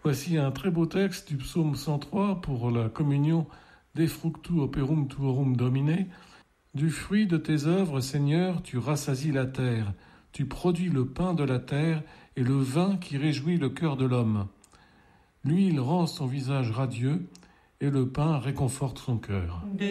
Voici un très beau texte du psaume 103 pour la communion De fructu operum tuorum Domine. Du fruit de tes œuvres, Seigneur, tu rassasies la terre. Tu produis le pain de la terre et le vin qui réjouit le cœur de l'homme. L'huile rend son visage radieux et le pain réconforte son cœur.